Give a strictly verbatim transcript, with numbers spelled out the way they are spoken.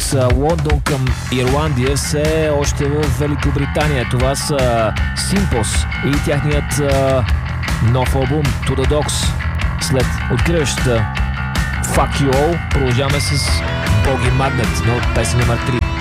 с Лондон към Ирландия, все още в Великобритания. Това са Симпос и тяхният а, нов албум To The Dogs. След откриващата Fuck You All продължаваме с Боги Магнет, но песен номер три.